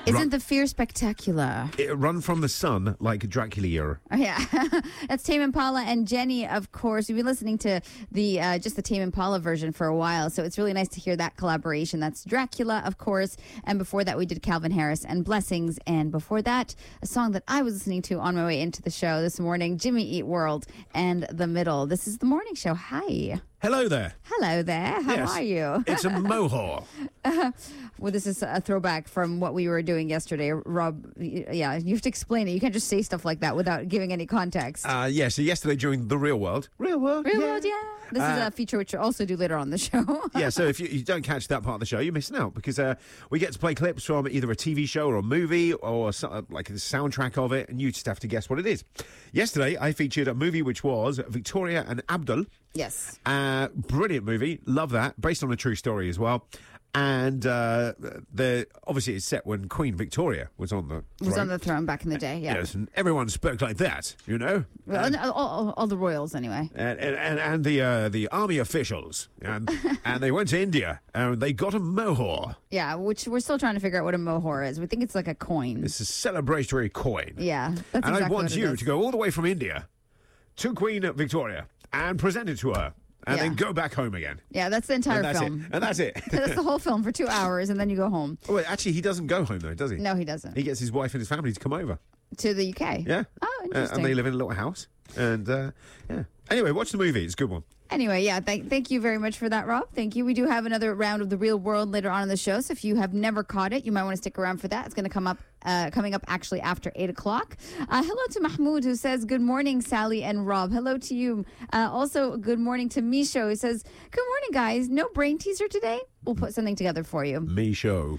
Isn't the fear spectacular? Run from the sun like Dracula. Oh, yeah. That's Tame Impala and Jenny, of course. We've been listening to the just the Tame Impala version for a while, so it's really nice to hear that collaboration. That's Dracula, of course, and before that we did Calvin Harris and Blessings, and before that, a song that I was listening to on my way into the show this morning, Jimmy Eat World and The Middle. This is The Morning Show. Hi. Hello there. Hello there. How are you? It's a mohawk. Well, this is a throwback from what we were doing yesterday. Rob, yeah, you have to explain it. You can't just say stuff like that without giving any context. So yesterday during The Real World. Real World, yeah. This is a feature which we'll also do later on the show. Yeah, so if you don't catch that part of the show, you're missing out because we get to play clips from either a TV show or a movie or like the soundtrack of it, and you just have to guess what it is. Yesterday, I featured a movie which was Victoria and Abdul. Yes. Brilliant movie. Love that. Based on a true story as well. And obviously it's set when Queen Victoria was on the throne. Was on the throne back in the day, yeah. Yes, and everyone spoke like that, you know. Well, all the royals, anyway. And the army officials, and they went to India, and they got a mohor. Yeah, which we're still trying to figure out what a mohor is. We think it's like a coin. It's a celebratory coin. Yeah, that's and exactly I want what it you is. to go all the way from India to Queen Victoria and present it to her. And then go back home again. Yeah, that's the entire film. And that's it. That's the whole film for 2 hours, and then you go home. Well, actually, he doesn't go home, though, does he? No, he doesn't. He gets his wife and his family to come over. To the UK? Yeah. Oh, interesting. And they live in a little house. And, yeah. Anyway, watch the movie. It's a good one. Anyway, yeah, thank you very much for that, Rob. Thank you. We do have another round of The Real World later on in the show, so if you have never caught it, you might want to stick around for that. It's going to coming up actually after 8 o'clock. Hello to Mahmoud, who says, good morning, Sally and Rob. Hello to you. Also, good morning to Misho, who says, good morning, guys. No brain teaser today? We'll put something together for you. Misho.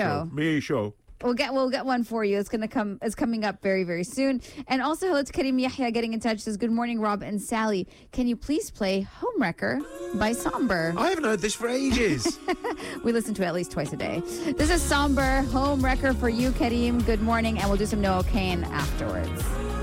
We'll get one for you. It's coming up very, very soon. And also, hello to Karim Yahya getting in touch. Says, good morning, Rob and Sally. Can you please play Homewrecker by Somber? I haven't heard this for ages. We listen to it at least twice a day. This is Somber, Homewrecker for you, Karim. Good morning, and we'll do some Noah Kane afterwards.